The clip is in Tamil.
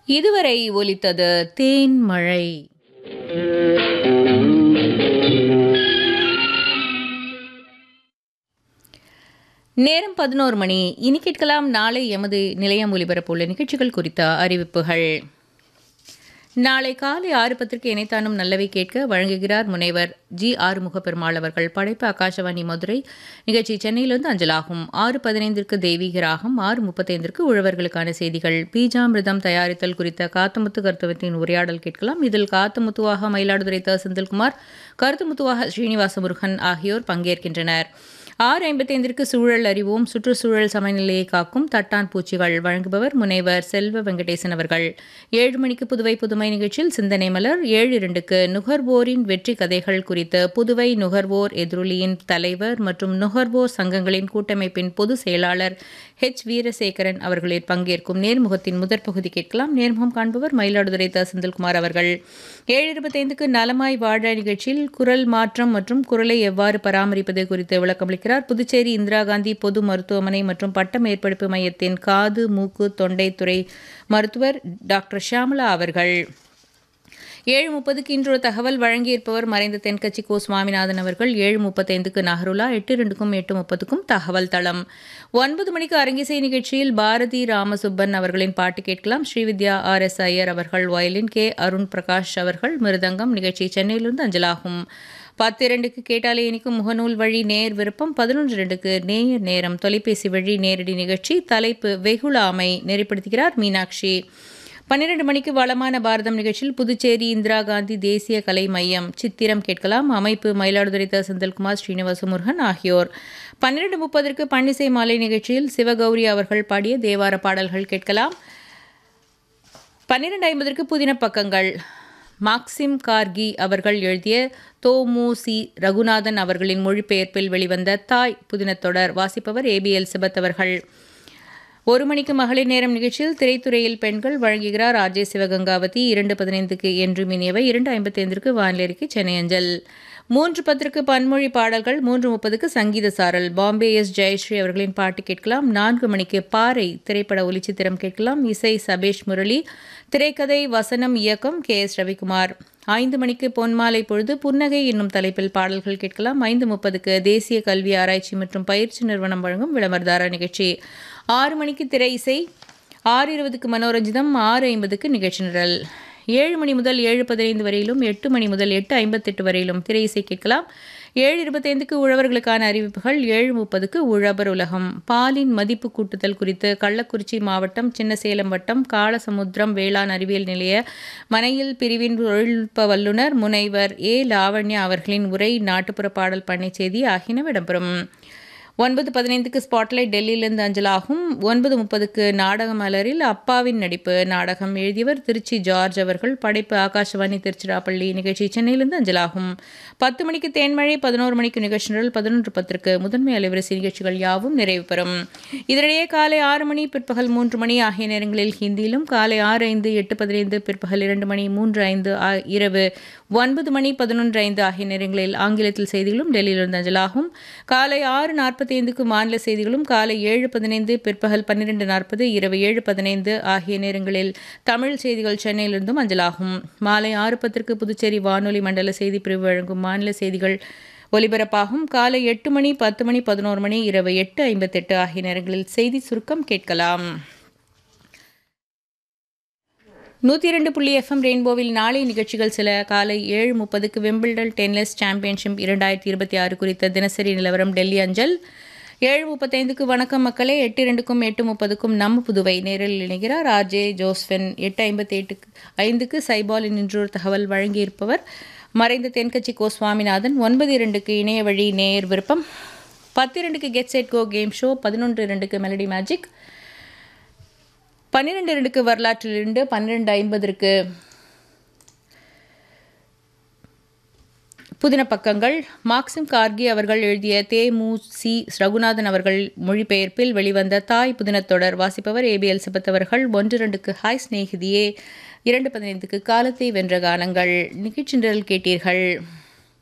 இதுவரை ஒலித்தது தேன் மழை. நேரம் 11 மணி. இனி கேட்கலாம் நாளை எமது நிலையம் ஒலிபரப்புள்ள நிகழ்ச்சிகள் குறித்த அறிவிப்புகள். நாளை காலை 6:10 இணைத்தானும் நல்லவை கேட்க வழங்குகிறார் முனைவர் ஜி ஆறுமுக பெருமாள் அவர்கள். படைப்பு ஆகாஷவாணி மதுரை. நிகழ்ச்சி சென்னையிலிருந்து அஞ்சலாகும். 6:15 தெய்வீக ராகம். 6:35 உழவர்களுக்கான செய்திகள். பீஜாமிர்தம் தயாரித்தல் குறித்த காத்தமுத்து கருத்துவத்தின் உரையாடல் கேட்கலாம். இதில் காத்தமுத்துவாக மயிலாடுதுறை த. செந்தில்குமார், கருத்துமுத்துவாக ஸ்ரீனிவாச முருகன் ஆகியோர் பங்கேற்கின்றனர். 6:55 சூழல் அறிவோம். சுற்றுச்சூழல் சமநிலையை காக்கும் தட்டான் பூச்சிகள். வழங்குபவர் முனைவர் செல்வ வெங்கடேசன் அவர்கள். 7 மணிக்கு புதுவை புதுமை நிகழ்ச்சியில் சிந்தனை மலர். 7:02 நுகர்வோரின் வெற்றி கதைகள் குறித்து புதுவை நுகர்வோர் எதிரொலியின் தலைவர் மற்றும் நுகர்வோர் சங்கங்களின் கூட்டமைப்பின் பொதுச் செயலாளர் ஹெச் வீரசேகரன் அவர்களில் பங்கேற்கும் நேர்முகத்தின் முதற் பகுதி கேட்கலாம். நேர்முகம் காண்பவர் மயிலாடுதுறை த. செந்தில்குமார் அவர்கள். 7:25 நலமாய் வாழ நிகழ்ச்சியில் குரல் மாற்றம் மற்றும் குரலை எவ்வாறு பராமரிப்பது குறித்து விளக்கமளிக்கிறார் புதுச்சேரி இந்திரா காந்தி பொது மருத்துவமனை மற்றும் பட்ட மேற்படிப்பு மையத்தின் காது மூக்கு தொண்டை துறை மருத்துவர் டாக்டர் ஷியாமலா அவர்கள். 7:30 இன்றொரு தகவல். வழங்கியிருப்பவர் மறைந்த தென்கட்சி கோ. சுவாமிநாதன் அவர்கள். 7:35 நகருலா. 8:02 8:30 தகவல் தளம். 9 மணிக்கு அரங்கிசை நிகழ்ச்சியில் பாரதி ராமசுப்பன் அவர்களின் பாட்டு கேட்கலாம். ஸ்ரீவித்யா RS ஐயர் அவர்கள் வயலின், கே. அருண் பிரகாஷ் அவர்கள் மிருதங்கம். நிகழ்ச்சி சென்னையிலிருந்து அஞ்சலாகும். 10:02 கேட்டாலே இனிக்கும் முகநூல் வழி நேர் விருப்பம். 11:02 நேயர் நேரம் தொலைபேசி வழி நேரடி நிகழ்ச்சி. தலைப்பு வெகுளாமை. நெறிப்படுத்துகிறார் மீனாட்சி. 12 மணிக்கு வளமான பாரதம் நிகழ்ச்சியில் புதுச்சேரி இந்திரா காந்தி தேசிய கலை மையம் சித்திரம் கேட்கலாம். அமைப்பு மயிலாடுதுறை த. செந்தில்குமார், ஸ்ரீனிவாச முருகன் ஆகியோர். 12:30 பன்னிசை மாலை நிகழ்ச்சியில் சிவகௌரி அவர்கள் பாடிய தேவார பாடல்கள் கேட்கலாம். 12:50 புதின பக்கங்கள். மாக்சிம் கார்கி அவர்கள் எழுதிய தோமுசி ரகுநாதன் அவர்களின் மொழிபெயர்ப்பில் வெளிவந்த தாய் புதினத்தொடர். வாசிப்பவர் ABL சிபத் அவர்கள். 1 மணிக்கு மகளிர் நேரம் நிகழ்ச்சியில் திரைத்துறையில் பெண்கள். வழங்குகிறார் RJ சிவகங்காவதி. 2:15 என்று மினியவை. 2:55 வானிலைக்கு சென்னை அஞ்சல். 3:10 பன்மொழி பாடல்கள். 3:30 சங்கீத சாரல். பாம்பே எஸ். ஜெயஸ்ரீ அவர்களின் பாட்டு கேட்கலாம். 4 மணிக்கு பாறை திரைப்பட ஒலிச்சித்திரம் கேட்கலாம். இசை சபேஷ் முரளி. திரைக்கதை வசனம் இயக்கம் KS ரவிக்குமார். 5 மணிக்கு பொன்மாலை பொழுது. புன்னகை என்னும் தலைப்பில் பாடல்கள் கேட்கலாம். 5:30 தேசிய கல்வி ஆராய்ச்சி மற்றும் பயிற்சி நிறுவனம் வழங்கும் விளம்பரதார நிகழ்ச்சி. 6 மணிக்கு திரை இசை. 6:20 மனோரஞ்சிதம். 6:50 நிகழ்ச்சி நிரல். 7 மணி முதல் 7:15 வரையிலும் 8 மணி முதல் 8:58 வரையிலும் திரை இசை கேட்கலாம். 7:25 உழவர்களுக்கான அறிவிப்புகள். 7:30 உழவர் உலகம். பாலின் மதிப்பு கூட்டுதல் குறித்து கள்ளக்குறிச்சி மாவட்டம் சின்னசேலம் வட்டம் காளசமுத்திரம் வேளாண் அறிவியல் நிலைய மனையில் பிரிவின் தொழில்நுட்ப வல்லுநர் முனைவர் A. லாவண்யா அவர்களின் உரை, நாட்டுப்புற பாடல், பண்ணை செய்தி ஆகியன இடம்பெறும். 9:15 ஸ்பாட்லைட் டெல்லியிலிருந்து அஞ்சலாகும். 9:30 நாடக மலரில் அப்பாவின் நடிப்பு. நாடகம் எழுதியவர் திருச்சி ஜார்ஜ் அவர்கள். படைப்பு ஆகாஷவாணி திருச்சிராப்பள்ளி. நிகழ்ச்சி சென்னையிலிருந்து அஞ்சலாகும். 10 மணிக்கு தேன்மழை. 11 மணிக்கு நிகழ்ச்சி நிரல். 11:10 முதன்மை அலைவரிசை நிகழ்ச்சிகள் யாவும் நிறைவு பெறும். இதனிடையே காலை 6 மணி பிற்பகல் 3 மணி ஆகிய நேரங்களில் ஹிந்தியிலும், காலை 6:05 8:15 பிற்பகல் 2 மணி 3:05 இரவு 9 மணி 11:05 ஆகிய நேரங்களில் ஆங்கிலத்தில் செய்திகளும் டெல்லியிலிருந்து அஞ்சலாகும். காலை 6:45 மாநில செய்திகளும், காலை 7:15 பிற்பகல் 12:40 இரவு 7:15 ஆகிய நேரங்களில் தமிழ் செய்திகள் சென்னையிலிருந்தும் அஞ்சலாகும். மாலை 6:10 புதுச்சேரி வானொலி மண்டல செய்தி பிரிவு வழங்கும் மாநில செய்திகள் ஒலிபரப்பாகும். காலை 8 மணி 10 மணி 11 மணி இரவு 8:58 ஆகிய நேரங்களில் செய்தி சுருக்கம் கேட்கலாம். 102 FM ரெயின்போவில் நாளை நிகழ்ச்சிகள் சில. காலை 7:30 விம்பிள்டன் டென்னிஸ் சாம்பியன்ஷிப் 2026 குறித்த தினசரி நிலவரம் டெல்லி அஞ்சல். 7:35 வணக்கம் மக்களே. 8:02 8:30 நம்ம புதுவை நேரில் இணைகிறார் RJ ஜோஸ்பென். 8:58 சைபாலின் இன்றொரு தகவல். வழங்கியிருப்பவர் மறைந்த தென்கட்சி கோ. சுவாமிநாதன். 9:02 இணைய வழி நேயர் விருப்பம். 10:02 get set go game show. 11:02 melody magic. 12:02 வரலாற்றிலிருந்து. 12:50 புதின பக்கங்கள். மாக்சிம் கார்கி அவர்கள் எழுதிய தே.மு.சி. ரகுநாதன் அவர்கள் மொழிபெயர்ப்பில் வெளிவந்த தாய் புதினத்தொடர். வாசிப்பவர் ABL சிபத் அவர்கள். 1:02 ஹாய் ஸ்நேகிதியே. 2:15 காலத்தை வென்ற கானங்கள். நிகழ்ச்சி நிரல் கேட்டீர்கள்.